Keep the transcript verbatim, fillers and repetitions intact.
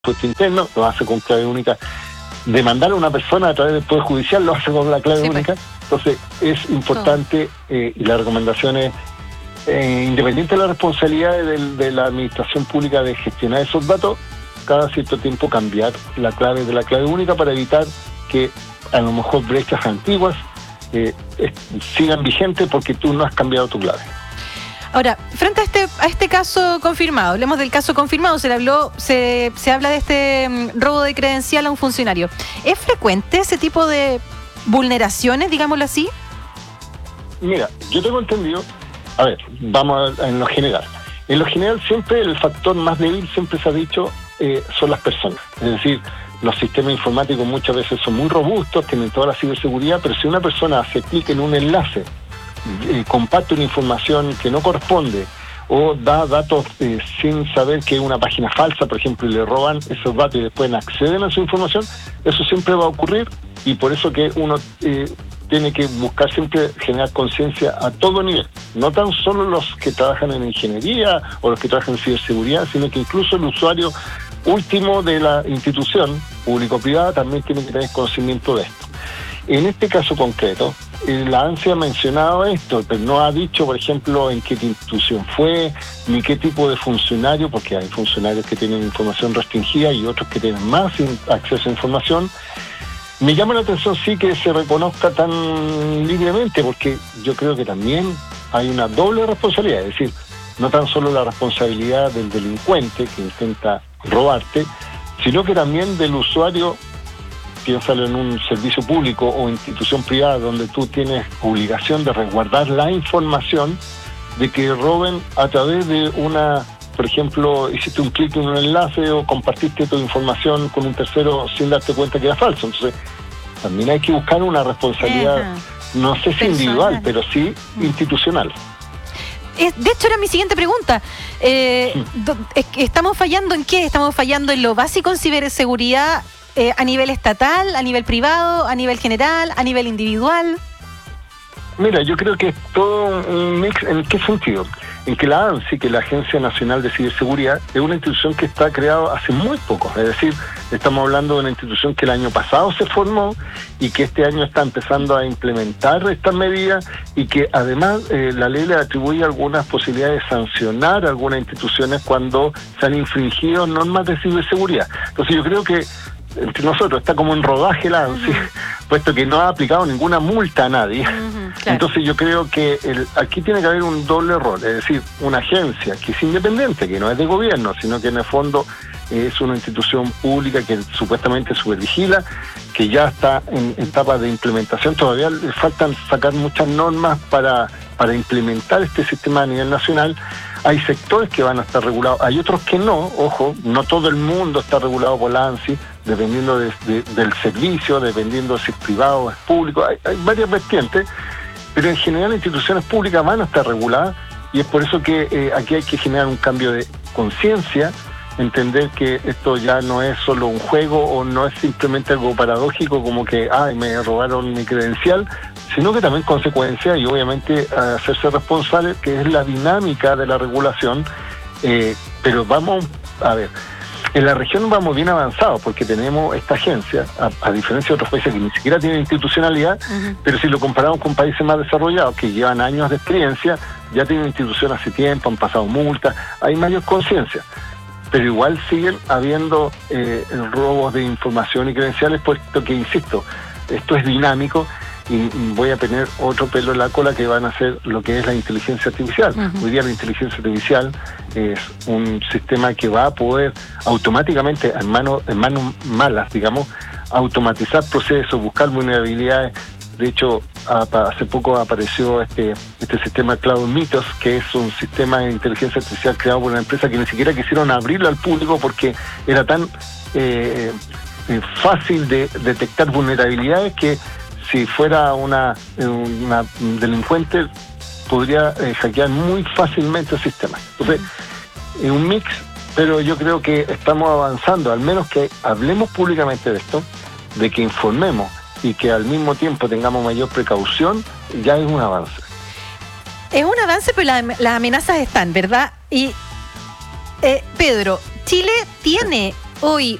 puesto interno, lo hace con clave única. Demandar a una persona a través del Poder Judicial lo hace con la clave sí, única. Entonces es importante eh, y la recomendación es, eh, independiente de la responsabilidad de, de la administración pública de gestionar esos datos, cada cierto tiempo cambiar la clave de la clave única para evitar que a lo mejor brechas antiguas eh, eh, sigan vigentes porque tú no has cambiado tu clave. Ahora, frente a este a este caso confirmado, hablemos del caso confirmado, se le habló, se, se habla de este um, robo de credencial a un funcionario. ¿Es frecuente ese tipo de vulneraciones, digámoslo así? Mira, yo tengo entendido, a ver, vamos a, en lo general. En lo general siempre el factor más débil, siempre se ha dicho, eh, son las personas. Es decir, los sistemas informáticos muchas veces son muy robustos, tienen toda la ciberseguridad, pero si una persona hace clic en un enlace, Eh, comparte una información que no corresponde o da datos eh, sin saber que es una página falsa, por ejemplo, y le roban esos datos y después acceden a su información, eso siempre va a ocurrir y por eso que uno eh, tiene que buscar siempre generar conciencia a todo nivel, no tan solo los que trabajan en ingeniería o los que trabajan en ciberseguridad, sino que incluso el usuario último de la institución público-privada también tiene que tener conocimiento de esto. En este caso concreto, la ANSSI ha mencionado esto, pero no ha dicho, por ejemplo, en qué institución fue, ni qué tipo de funcionario, porque hay funcionarios que tienen información restringida y otros que tienen más acceso a información. Me llama la atención sí que se reconozca tan libremente, porque yo creo que también hay una doble responsabilidad, es decir, no tan solo la responsabilidad del delincuente que intenta robarte, sino que también del usuario. Piénsalo en un servicio público o institución privada donde tú tienes obligación de resguardar la información de que roben a través de una, por ejemplo, hiciste un clic en un enlace o compartiste tu información con un tercero sin darte cuenta que era falso. Entonces, también hay que buscar una responsabilidad, uh-huh. no sé si personal, individual, pero sí uh-huh. institucional. De hecho, era mi siguiente pregunta. Eh, sí. ¿Estamos fallando en qué? ¿Estamos fallando en lo básico en ciberseguridad? Eh, ¿A nivel estatal, a nivel privado, a nivel general, a nivel individual? Mira, yo creo que es todo un mix. ¿En qué sentido? En que la ANSSI, que es la Agencia Nacional de Ciberseguridad, es una institución que está creada hace muy poco. Es decir, estamos hablando de una institución que el año pasado se formó y que este año está empezando a implementar estas medidas y que además eh, la ley le atribuye algunas posibilidades de sancionar a algunas instituciones cuando se han infringido normas de ciberseguridad. Entonces yo creo que entre nosotros está como en rodaje la ANSSI, uh-huh. puesto que no ha aplicado ninguna multa a nadie. Uh-huh, claro. Entonces yo creo que el, aquí tiene que haber un doble rol, es decir, una agencia que es independiente, que no es de gobierno, sino que en el fondo es una institución pública que supuestamente supervigila, que ya está en etapa de implementación. Todavía le faltan sacar muchas normas para, para implementar este sistema a nivel nacional. Hay sectores que van a estar regulados, hay otros que no, ojo, no todo el mundo está regulado por la ANSSI, dependiendo de, de, del servicio, dependiendo si es privado o es público, hay, hay varias vertientes, pero en general las instituciones públicas van a estar reguladas y es por eso que eh, aquí hay que generar un cambio de conciencia, entender que esto ya no es solo un juego o no es simplemente algo paradójico como que, ay, me robaron mi credencial, sino que también consecuencias y obviamente hacerse responsable, que es la dinámica de la regulación, eh, pero vamos, a ver, en la región vamos bien avanzados porque tenemos esta agencia, a, a diferencia de otros países que ni siquiera tienen institucionalidad, uh-huh. pero si lo comparamos con países más desarrollados que llevan años de experiencia, ya tienen institución hace tiempo, han pasado multas, hay mayor conciencia. Pero igual siguen habiendo eh, robos de información y credenciales, puesto que, insisto, esto es dinámico y voy a tener otro pelo en la cola que van a ser lo que es la inteligencia artificial. Uh-huh. Hoy día la inteligencia artificial es un sistema que va a poder automáticamente, en manos, en manos malas, digamos, automatizar procesos, buscar vulnerabilidades. De hecho, hace poco apareció este este sistema Cloud Mythos, que es un sistema de inteligencia artificial creado por una empresa que ni siquiera quisieron abrirlo al público porque era tan eh, eh, fácil de detectar vulnerabilidades que si fuera una, una delincuente podría eh, hackear muy fácilmente el sistema. Entonces, es un mix, pero yo creo que estamos avanzando, al menos que hablemos públicamente de esto, de que informemos y que al mismo tiempo tengamos mayor precaución, ya es un avance. Es un avance, pero la, las amenazas están, ¿verdad? Y, eh, Pedro, Chile tiene hoy